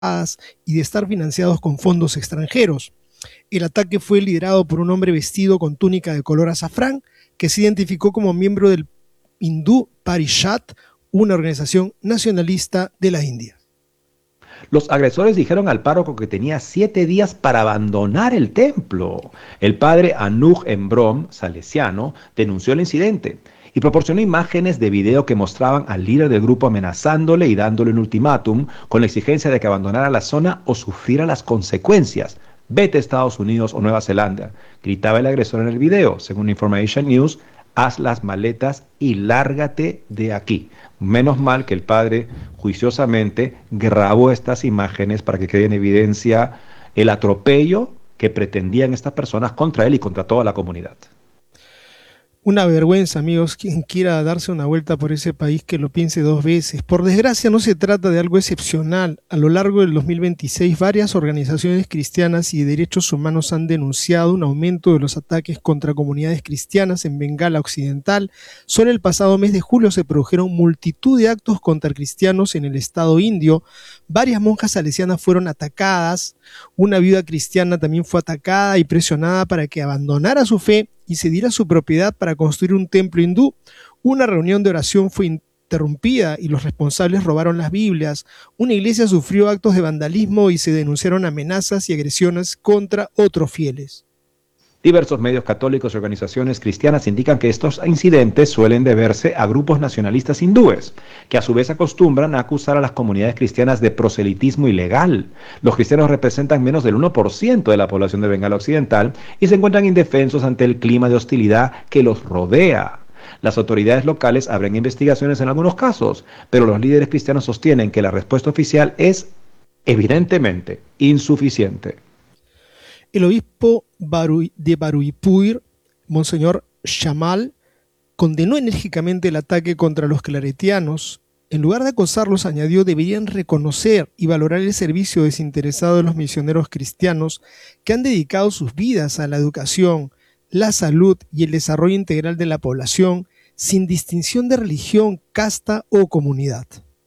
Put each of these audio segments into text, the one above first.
y de estar financiados con fondos extranjeros. El ataque fue liderado por un hombre vestido con túnica de color azafrán que se identificó como miembro del Hindú Parishad, una organización nacionalista de la India. Los agresores dijeron al párroco que tenía 7 días para abandonar el templo. El padre Anuj Embrom, salesiano, denunció el incidente y proporcionó imágenes de video que mostraban al líder del grupo amenazándole y dándole un ultimátum con la exigencia de que abandonara la zona o sufriera las consecuencias. Vete a Estados Unidos o Nueva Zelanda, gritaba el agresor en el video. Según Information News, haz las maletas y lárgate de aquí. Menos mal que el padre juiciosamente grabó estas imágenes para que quede en evidencia el atropello que pretendían estas personas contra él y contra toda la comunidad. Una vergüenza, amigos, quien quiera darse una vuelta por ese país que lo piense 2 veces. Por desgracia no se trata de algo excepcional. A lo largo del 2026, varias organizaciones cristianas y de derechos humanos han denunciado un aumento de los ataques contra comunidades cristianas en Bengala Occidental. Solo el pasado mes de julio se produjeron multitud de actos contra cristianos en el estado indio. Varias monjas salesianas fueron atacadas. Una viuda cristiana también fue atacada y presionada para que abandonara su fe y cediera su propiedad para construir un templo hindú. Una reunión de oración fue interrumpida y los responsables robaron las Biblias. Una iglesia sufrió actos de vandalismo y se denunciaron amenazas y agresiones contra otros fieles. Diversos medios católicos y organizaciones cristianas indican que estos incidentes suelen deberse a grupos nacionalistas hindúes, que a su vez acostumbran a acusar a las comunidades cristianas de proselitismo ilegal. Los cristianos representan menos del 1% de la población de Bengala Occidental y se encuentran indefensos ante el clima de hostilidad que los rodea. Las autoridades locales abren investigaciones en algunos casos, pero los líderes cristianos sostienen que la respuesta oficial es evidentemente insuficiente. El obispo de Baruipur, Monseñor Shamal, condenó enérgicamente el ataque contra los claretianos. En lugar de acosarlos, añadió, deberían reconocer y valorar el servicio desinteresado de los misioneros cristianos que han dedicado sus vidas a la educación, la salud y el desarrollo integral de la población, sin distinción de religión, casta o comunidad.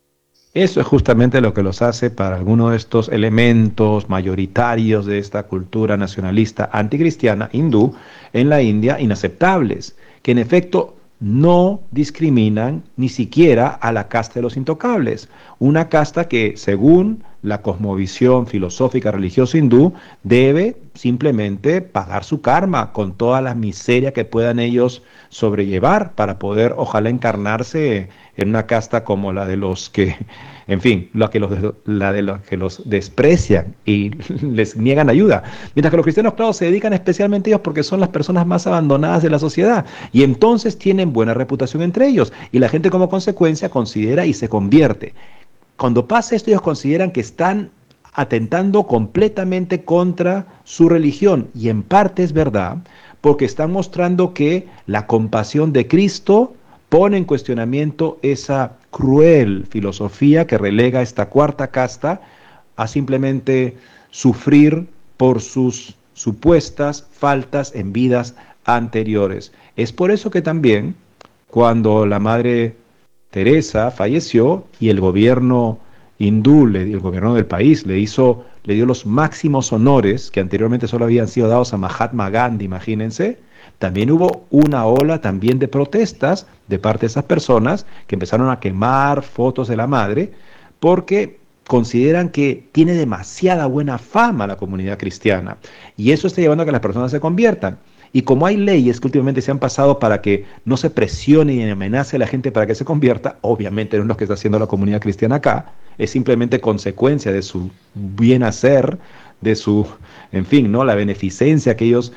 Eso es justamente lo que los hace para algunos de estos elementos mayoritarios de esta cultura nacionalista anticristiana hindú en la India inaceptables, que en efecto no discriminan ni siquiera a la casta de los intocables, una casta que según la cosmovisión filosófica religiosa hindú debe simplemente pagar su karma con toda la miseria que puedan ellos sobrellevar para poder ojalá encarnarse en una casta como la de los que, en fin, la de los que los desprecian y les niegan ayuda. Mientras que los cristianos, claro, se dedican especialmente a ellos porque son las personas más abandonadas de la sociedad y entonces tienen buena reputación entre ellos y la gente como consecuencia considera y se convierte. Cuando pasa esto, ellos consideran que están atentando completamente contra su religión y en parte es verdad porque están mostrando que la compasión de Cristo pone en cuestionamiento esa cruel filosofía que relega a esta cuarta casta a simplemente sufrir por sus supuestas faltas en vidas anteriores. Es por eso que también cuando la Madre Teresa falleció y el gobierno hindú, el gobierno del país, le dio los máximos honores que anteriormente solo habían sido dados a Mahatma Gandhi, imagínense. También hubo una ola también de protestas de parte de esas personas que empezaron a quemar fotos de la madre porque consideran que tiene demasiada buena fama la comunidad cristiana y eso está llevando a que las personas se conviertan. Y como hay leyes que últimamente se han pasado para que no se presione y amenace a la gente para que se convierta, obviamente no es lo que está haciendo la comunidad cristiana acá, es simplemente consecuencia de su bien hacer, de su, en fin, ¿no? La beneficencia que ellos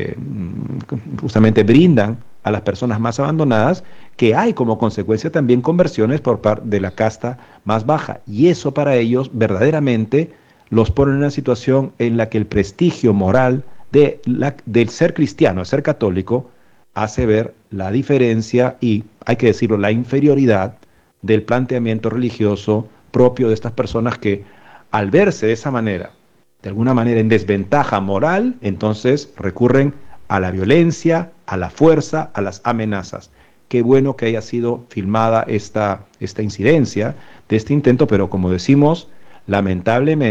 justamente brindan a las personas más abandonadas, que hay como consecuencia también conversiones por parte de la casta más baja. Y eso para ellos verdaderamente los pone en una situación en la que el prestigio moral del ser cristiano, el ser católico, hace ver la diferencia y, hay que decirlo, la inferioridad del planteamiento religioso propio de estas personas que al verse de esa manera, de alguna manera en desventaja moral, entonces recurren a la violencia, a la fuerza, a las amenazas. Qué bueno que haya sido filmada esta incidencia de este intento, pero como decimos, Lamentablemente,